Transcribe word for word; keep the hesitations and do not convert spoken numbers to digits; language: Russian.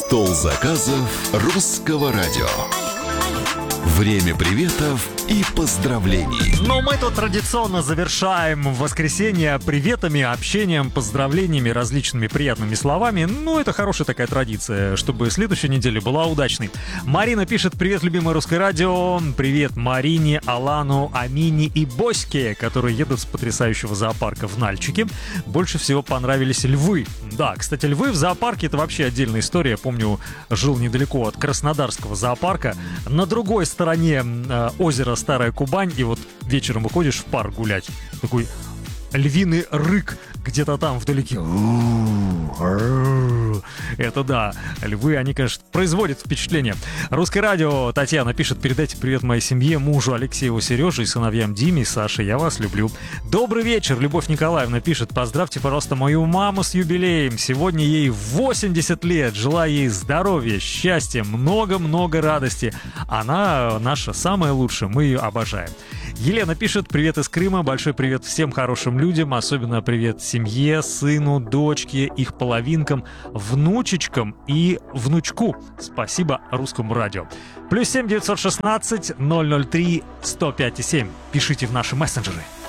Стол заказов Русского радио. Время приветов и поздравлений. Но мы тут традиционно завершаем воскресенье приветами, общением, поздравлениями, различными приятными словами. Ну, это хорошая такая традиция, чтобы следующая неделя была удачной. Марина пишет: привет, любимое Русское радио. Привет Марине, Алану, Амине и Боське, которые едут с потрясающего зоопарка в Нальчике. Больше всего понравились львы. Да, кстати, львы в зоопарке — это вообще отдельная история. Я помню, жил недалеко от Краснодарского зоопарка. На другой стороне э, озера Старая Кубань, и вот вечером выходишь в парк гулять, такой львиный рык где-то там вдалеке. Это да, львы, они, конечно, производят впечатление. Русское радио. Татьяна пишет: передайте привет моей семье, мужу Алексею, Сереже и сыновьям Диме и Саше. Я вас люблю. Добрый вечер. Любовь Николаевна пишет: поздравьте, пожалуйста, мою маму с юбилеем. Сегодня ей восемьдесят лет. Желаю ей здоровья, счастья, много-много радости. Она наша самая лучшая, мы ее обожаем. Елена пишет: привет из Крыма. Большой привет всем хорошим людям. Особенно привет семье, сыну, дочке, их половинкам, внучечкам и внучку. Спасибо Русскому радио. Плюс семь девятьсот шестнадцать ноль ноль три сто пять и семь. Пишите в наши мессенджеры.